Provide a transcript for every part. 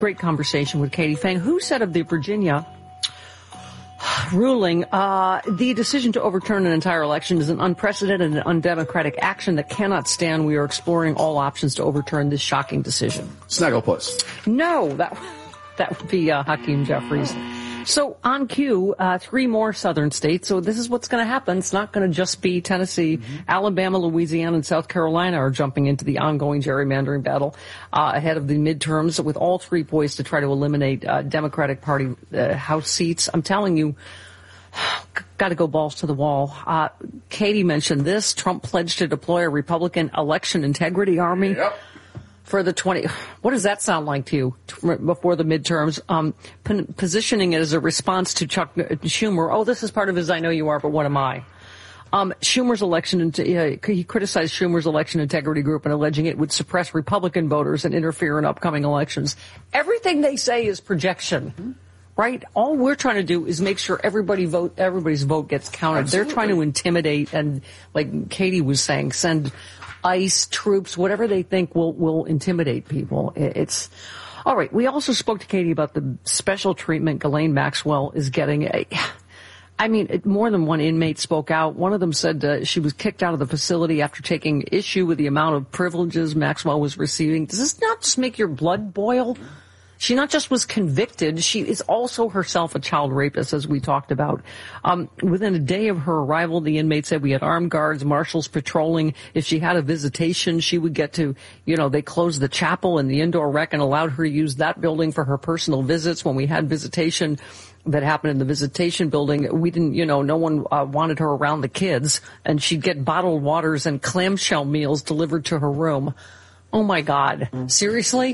Great conversation with Katie Phang, who said of the Virginia ruling, the decision to overturn an entire election is an unprecedented and undemocratic action that cannot stand. We are exploring all options to overturn this shocking decision. Snagglepuss. No, that would be Hakeem Jeffries. So on cue, 3 more southern states. So this is what's going to happen. It's not going to just be Tennessee. Alabama, Louisiana, and South Carolina are jumping into the ongoing gerrymandering battle ahead of the midterms, with all 3 poised to try to eliminate Democratic Party House seats. I'm telling you, got to go balls to the wall. Katie mentioned this. Trump pledged to deploy a Republican election integrity army. Yep. For the 20, what does that sound like to you before the midterms? Positioning it as a response to Chuck Schumer. Oh, this is part of his I know you are, but what am I? Schumer's election, he criticized Schumer's election integrity group and alleging it would suppress Republican voters and interfere in upcoming elections. Everything they say is projection, right? All we're trying to do is make sure everybody's vote gets counted. Absolutely. They're trying to intimidate and, like Katie was saying, send ICE troops, whatever they think will intimidate people. It's all right. We also spoke to Katie about the special treatment Ghislaine Maxwell is getting. More than one inmate spoke out. One of them said she was kicked out of the facility after taking issue with the amount of privileges Maxwell was receiving. Does this not just make your blood boil? She not just was convicted, she is also herself a child rapist, as we talked about. Within a day of her arrival, the inmate said we had armed guards, marshals patrolling. If she had a visitation, she would get to, they closed the chapel and the indoor rec and allowed her to use that building for her personal visits. When we had visitation that happened in the visitation building, we didn't, no one wanted her around the kids, and she'd get bottled waters and clamshell meals delivered to her room. Oh my God. Seriously?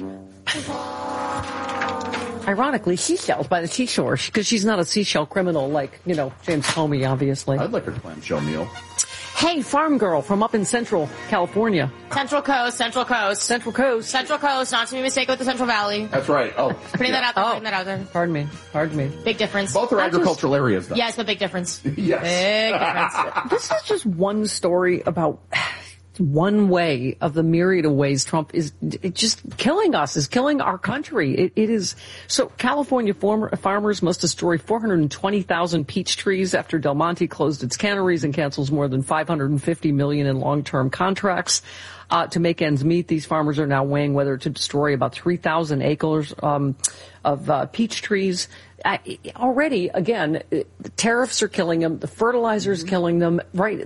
Ironically, seashells by the seashore, because she's not a seashell criminal like, James Comey, obviously. I'd like a clamshell meal. Hey, farm girl from up in Central California. Central Coast. Not to be mistaken with the Central Valley. That's right. Oh. Putting that out there. Pardon me. Big difference. Both are agricultural areas, though. Yes, but big difference. Yes. Big difference. This is just one story about one way of the myriad of ways Trump is just killing us, is killing our country. It is. So California farmers must destroy 420,000 peach trees after Del Monte closed its canneries and cancels more than $550 million in long-term contracts. To make ends meet, these farmers are now weighing whether to destroy about 3,000 acres of peach trees. Already, again, the tariffs are killing them. The fertilizer is killing them. Right?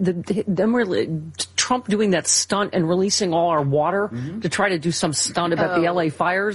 Trump doing that stunt and releasing all our water to try to do some stunt about the LA fires.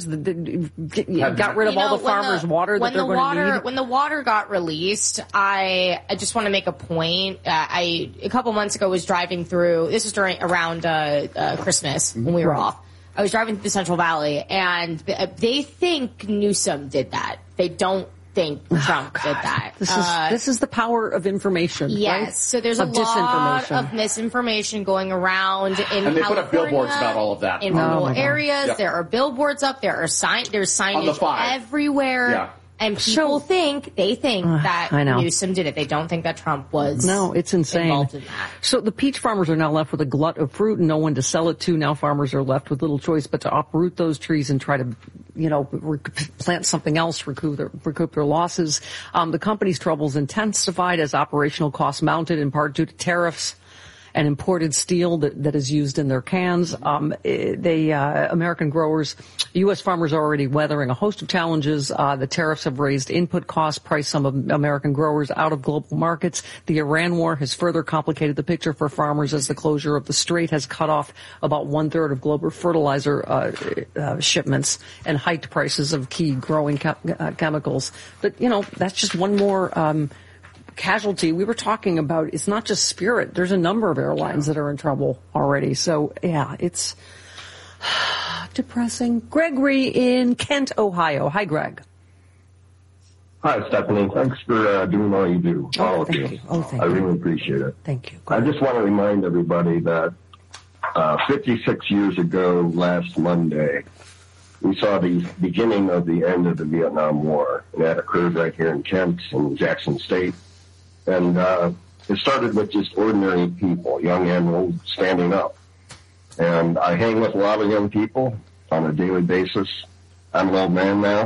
Got rid of all the farmers' water that they're going to need. When the water got released, I just want to make a point. A couple months ago was driving through. This was around Christmas when we were off. I was driving through the Central Valley, and they think Newsom did that. They don't think Trump did that. This is the power of information. Yes, right? so there's a lot of misinformation going around in California. And they put up billboards about all of that. In rural areas, There are billboards up. There's signage everywhere. Yeah. And people think that Newsom did it. They don't think that Trump was it's insane. Involved in that. So the peach farmers are now left with a glut of fruit and no one to sell it to. Now farmers are left with little choice but to uproot those trees and try to, plant something else, recoup their losses. The company's troubles intensified as operational costs mounted, in part due to tariffs and imported steel that is used in their cans. American growers, U.S. farmers are already weathering a host of challenges. The tariffs have raised input costs, priced some of American growers out of global markets. The Iran war has further complicated the picture for farmers as the closure of the strait has cut off about 1/3 of global fertilizer shipments and hiked prices of key growing chemicals. But, that's just one more casualty. We were talking about, it's not just Spirit. There's a number of airlines that are in trouble already. So, it's depressing. Gregory in Kent, Ohio. Hi, Greg. Hi, Stephanie. Thanks for doing all you do. All of you. Thank you. I really appreciate it. Thank you. I just want to remind everybody that 56 years ago, last Monday, we saw the beginning of the end of the Vietnam War. And that occurred right here in Kent, in Jackson State. And it started with just ordinary people, young and old, standing up. And I hang with a lot of young people on a daily basis. I'm an old man now.